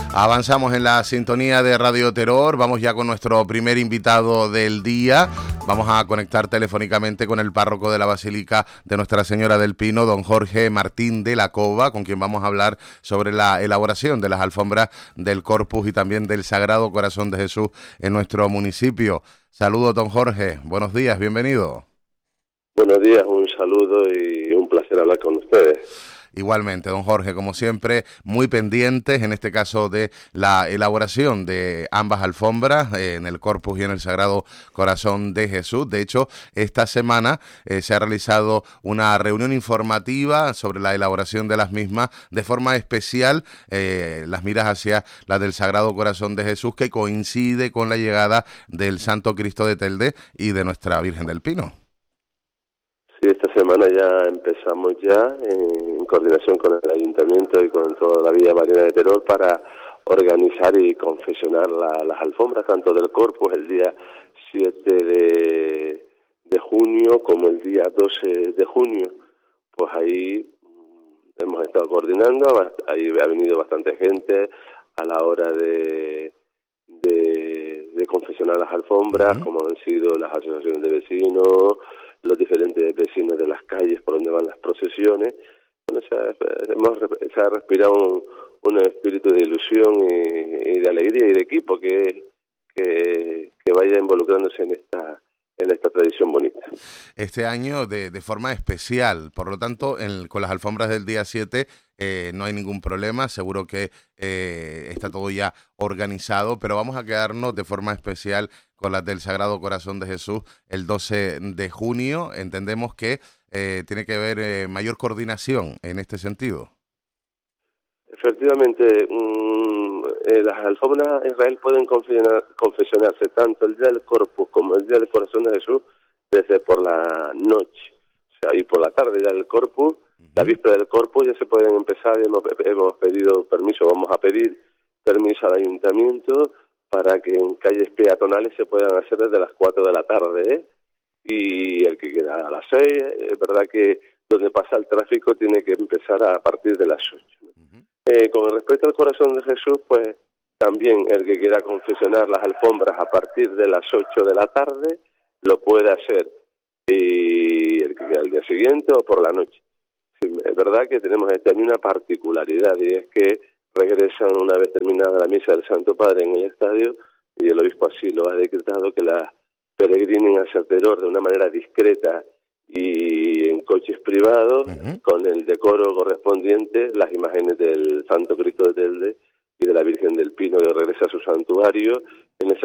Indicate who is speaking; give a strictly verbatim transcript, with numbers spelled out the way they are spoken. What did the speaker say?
Speaker 1: Avanzamos en la sintonía de Radio Terror, vamos ya con nuestro primer invitado del día. Vamos a conectar telefónicamente con el párroco de la Basílica de Nuestra Señora del Pino, don Jorge Martín de la Cova, con quien vamos a hablar sobre la elaboración de las alfombras del Corpus y también del Sagrado Corazón de Jesús en nuestro municipio. Saludos, don Jorge, buenos días, bienvenido.
Speaker 2: Buenos días, un saludo y un placer hablar con ustedes.
Speaker 1: Igualmente, don Jorge, como siempre, muy pendientes, en este caso, de la elaboración de ambas alfombras, eh, en el Corpus y en el Sagrado Corazón de Jesús. De hecho, esta semana eh, se ha realizado una reunión informativa sobre la elaboración de las mismas, de forma especial, eh, las miras hacia la del Sagrado Corazón de Jesús, que coincide con la llegada del Santo Cristo de Telde y de nuestra Virgen del Pino.
Speaker 2: Sí, esta semana ya empezamos ya en coordinación con el Ayuntamiento y con toda la Villa Mariana de Terror para organizar y confeccionar la, las alfombras, tanto del Corpus el día siete de, de junio como el día doce de junio. Pues ahí hemos estado coordinando, ahí ha venido bastante gente a la hora de, de, de confeccionar las alfombras, uh-huh. como han sido las asociaciones de vecinos, los diferentes vecinos de las calles por donde van las procesiones. Bueno, se, ha, hemos, se ha respirado un, un espíritu de ilusión y, y de alegría y de equipo que, que, que vaya involucrándose en esta en esta tradición bonita.
Speaker 1: Este año de, de forma especial, por lo tanto, en, con las alfombras del día siete eh, no hay ningún problema, seguro que eh, está todo ya organizado, pero vamos a quedarnos de forma especial con las del Sagrado Corazón de Jesús el doce de junio. Entendemos que eh, tiene que haber eh, mayor coordinación en este sentido.
Speaker 2: Efectivamente, mmm, eh, las alfombras en Israel pueden confeccionarse tanto el día del Corpus como el día del Corazón de Jesús desde por la noche, o sea, y por la tarde ya del Corpus, uh-huh. la víspera del Corpus ya se pueden empezar, hemos, hemos pedido permiso, vamos a pedir permiso al Ayuntamiento para que en calles peatonales se puedan hacer desde las cuatro de la tarde, ¿eh? Y el que quiera a las seis, es verdad que donde pasa el tráfico tiene que empezar a partir de las ocho. Uh-huh. Eh, con respecto al Corazón de Jesús, pues también el que quiera confeccionar las alfombras a partir de las ocho de la tarde lo puede hacer, y el que quiera al día siguiente o por la noche. Sí, es verdad que tenemos este año una particularidad, y es que regresan una vez terminada la misa del Santo Padre en el estadio, y el obispo así lo ha decretado, que la peregrinen hacia Terror de una manera discreta y en coches privados, uh-huh. con el decoro correspondiente, las imágenes del Santo Cristo de Telde y de la Virgen del Pino que regresa a su santuario en esa